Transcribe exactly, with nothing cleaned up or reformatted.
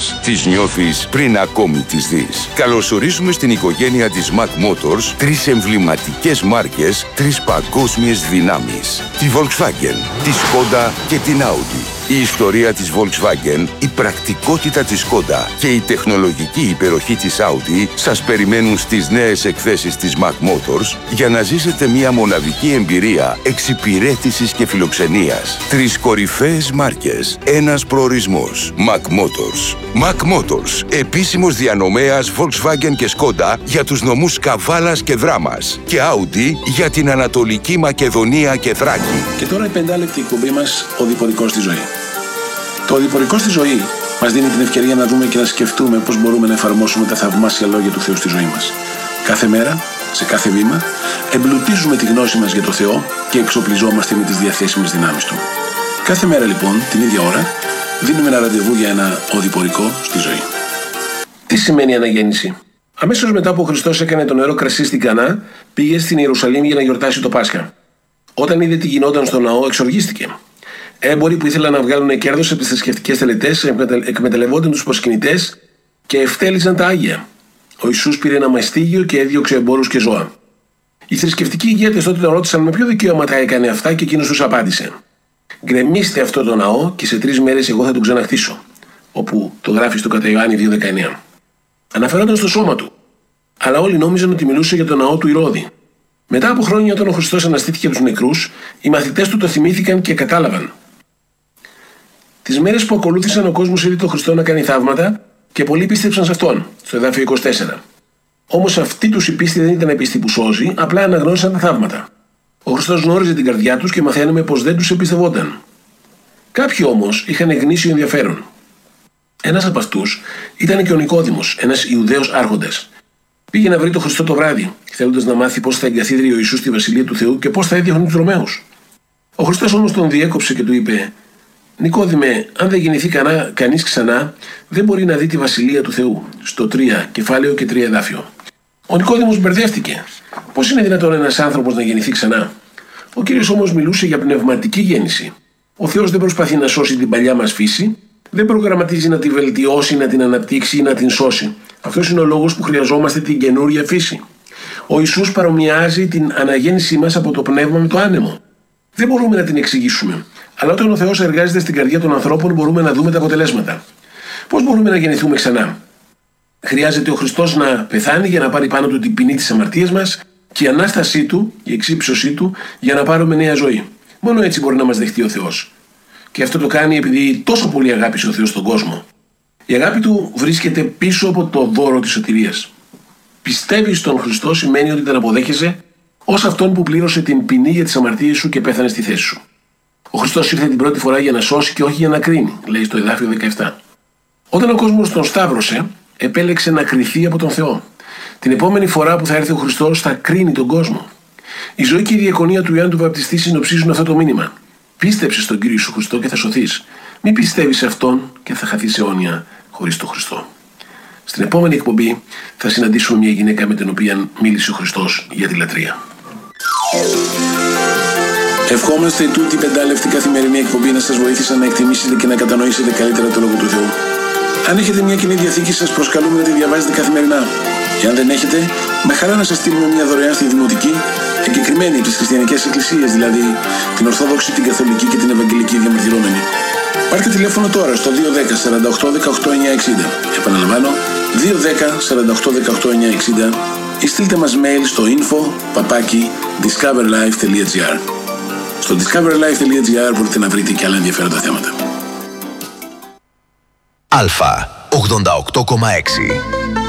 στιγμές. Τις νιώθεις πριν ακόμη τις δεις. Καλωσορίζουμε στην οικογένεια της Mac Motors τρεις εμβληματικές μάρκες, τρεις παγκόσμιες δυνάμεις. Τη Volkswagen, τη Skoda και την Audi. Η ιστορία της Volkswagen, η πρακτικότητα της Skoda και η τεχνολογική υπεροχή της Audi σας περιμένουν στις νέες εκθέσεις της Mac Motors για να ζήσετε μια μοναδική εμπειρία εξυπηρέτησης και φιλοξενίας. Τρεις κορυφαίες μάρκες, ένας προορισμός. Mac Motors. Mac Motors, επίσημος διανομέας Volkswagen και Skoda για τους νομούς Καβάλας και Δράμας και Audi για την Ανατολική Μακεδονία και Θράκη. Και τώρα η πεντάλεπτη εκπομπή μας, ο Οδηπορικός στη ζωή. Το Οδηπορικό στη ζωή μας δίνει την ευκαιρία να δούμε και να σκεφτούμε πώς μπορούμε να εφαρμόσουμε τα θαυμάσια λόγια του Θεού στη ζωή μας. Κάθε μέρα, σε κάθε βήμα, εμπλουτίζουμε τη γνώση μας για το Θεό και εξοπλιζόμαστε με τις διαθέσιμες δυνάμεις Του. Κάθε μέρα λοιπόν, την ίδια ώρα, δίνουμε ένα ραντεβού για ένα οδηπορικό στη ζωή. Τι σημαίνει αναγέννηση? Αμέσως μετά που ο Χριστός έκανε το νερό κρασί στην Κανά, πήγε στην Ιερουσαλήμ για να γιορτάσει το Πάσχα. Όταν είδε τι γινόταν στο ναό, εξοργίστηκε. Έμποροι που ήθελαν να βγάλουν κέρδος από τις θρησκευτικές τελετές εκμεταλλευόταν τους προσκυνητές και ευτέλιζαν τα άγια. Ο Ιησούς πήρε ένα μαστίγιο και έδιωξε εμπόρους και ζώα. Οι θρησκευτικοί ηγέτες τότε τον ρώτησαν με ποιο δικαίωμα τα έκανε αυτά και εκείνος τους απάντησε: «Γκρεμίστε αυτό το ναό και σε τρεις μέρες εγώ θα τον ξαναχτίσω». Όπου το γράφει στο κατά Ιωάννη δύο δεκαεννέα. Αναφερόταν στο σώμα του. Αλλά όλοι νόμιζαν ότι μιλούσε για το ναό του Ηρώδη. Μετά από χρόνια, όταν ο Χριστός αναστήθηκε από τους νεκρούς, οι μαθητές του το θυμήθηκαν και κατάλαβαν. Τις μέρες που ακολούθησαν, ο κόσμος είδε τον Χριστό να κάνει θαύματα και πολλοί πίστεψαν σε αυτόν, στο εδάφιο είκοσι τέσσερα. Όμως αυτή τους η πίστη δεν ήταν η πίστη που σώζει, απλά αναγνώρισαν τα θαύματα. Ο Χριστός γνώριζε την καρδιά τους και μαθαίνουμε πως δεν τους εμπιστευόταν. Κάποιοι όμως είχαν γνήσιο ενδιαφέρον. Ένας από αυτούς ήταν και ο Νικόδημος, ένας Ιουδαίος άρχοντας. Πήγε να βρει τον Χριστό το βράδυ, θέλοντας να μάθει πώς θα εγκαθίδρυε ο Ιησούς στη βασιλεία του Θεού και πώς θα έδιωχνε τους Ρωμαίους. Ο Χριστός όμως τον διέκοψε και του είπε: «Νικόδημε, αν δεν γεννηθεί κανά, κανείς ξανά, δεν μπορεί να δει τη βασιλεία του Θεού». Στο τρία, κεφάλαιο και τρία εδάφιο. Ο Νικόδημος μπερδεύτηκε. Πώς είναι δυνατόν ένας άνθρωπος να γεννηθεί ξανά? Ο Κύριος όμως μιλούσε για πνευματική γέννηση. Ο Θεός δεν προσπαθεί να σώσει την παλιά μας φύση, δεν προγραμματίζει να τη βελτιώσει, να την αναπτύξει ή να την σώσει. Αυτός είναι ο λόγος που χρειαζόμαστε την καινούρια φύση. Ο Ιησούς παρομοιάζει την αναγέννησή μας από το πνεύμα με το άνεμο. Δεν μπορούμε να την εξηγήσουμε. Αλλά όταν ο Θεός εργάζεται στην καρδιά των ανθρώπων, μπορούμε να δούμε τα αποτελέσματα. Πώς μπορούμε να γεννηθούμε ξανά? Χρειάζεται ο Χριστός να πεθάνει για να πάρει πάνω του την ποινή της αμαρτίας μας και η ανάστασή του, η εξύψωσή του, για να πάρουμε νέα ζωή. Μόνο έτσι μπορεί να μας δεχτεί ο Θεός. Και αυτό το κάνει επειδή τόσο πολύ αγάπησε ο Θεός τον κόσμο. Η αγάπη του βρίσκεται πίσω από το δώρο της σωτηρίας. Πιστεύεις στον Χριστό σημαίνει ότι τον αποδέχεσαι ως αυτόν που πλήρωσε την ποινή για τις αμαρτίες σου και πέθανε στη θέση σου. Ο Χριστός ήρθε την πρώτη φορά για να σώσει και όχι για να κρίνει, λέει στο εδάφιο δεκαεπτά. Όταν ο κόσμος τον σταύρωσε, επέλεξε να κριθεί από τον Θεό. Την επόμενη φορά που θα έρθει ο Χριστός θα κρίνει τον κόσμο. Η ζωή και η διακονία του Ιωάννου του Βαπτιστή συνοψίζουν αυτό το μήνυμα. Πίστεψε στον Κύριο Ιησού Χριστό και θα σωθείς. Μην πιστεύεις σε αυτόν και θα χαθείς αιώνια χωρίς τον Χριστό. Στην επόμενη εκπομπή θα συναντήσουμε μια γυναίκα με την οποία μίλησε ο Χριστός για τη λατρεία. Ευχόμαστε τούτη πεντάλεπτη καθημερινή εκπομπή να σας βοήθησε να εκτιμήσετε και να κατανοήσετε καλύτερα το Λόγο του Θεού. Αν έχετε μια Κοινή Διαθήκη, σας προσκαλούμε να τη διαβάζετε καθημερινά. Και αν δεν έχετε, με χαρά να σας στείλουμε μια δωρεάν στη Δημοτική, εγκεκριμένη από τις χριστιανικές εκκλησίες, δηλαδή την Ορθόδοξη, την Καθολική και την Ευαγγελική διαμαρτυρόμενη. Πάρτε τηλέφωνο τώρα στο δύο ένα μηδέν σαράντα οκτώ δεκαοκτώ εννιακόσια εξήντα. Επαναλαμβάνω, δύο ένα μηδέν σαράντα οκτώ δεκαοκτώ εννιακόσια εξήντα ή στείλτε μας mail στο info παπάκι discover life τελεία gr. Στο discover life τελεία gr μπορείτε να βρείτε και άλλα ενδιαφέροντα θέματα. Αλφα ογδόντα οκτώ κόμμα έξι